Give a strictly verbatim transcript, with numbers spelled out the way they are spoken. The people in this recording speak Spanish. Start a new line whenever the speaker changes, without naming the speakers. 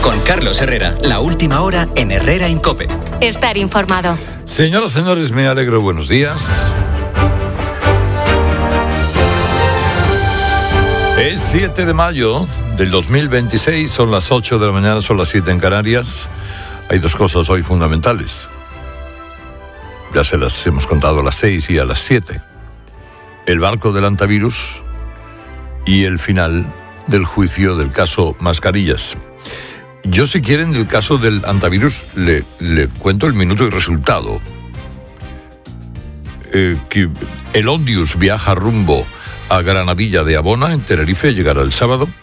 Con Carlos Herrera, la última hora en Herrera en COPE.
Estar informado.
Señoras, señores, me alegro. Buenos días. Es siete de mayo del dos mil veintiséis, son las ocho de la mañana, son las siete en Canarias. Hay dos cosas hoy fundamentales. Ya se las hemos contado a las seis y a las siete. El barco del antivirus y el final del juicio del caso Mascarillas. Yo, si quieren, del caso del antivirus le, le cuento el minuto y resultado. Eh, que el Ondius viaja rumbo a Granadilla de Abona, en Tenerife, llegará el sábado.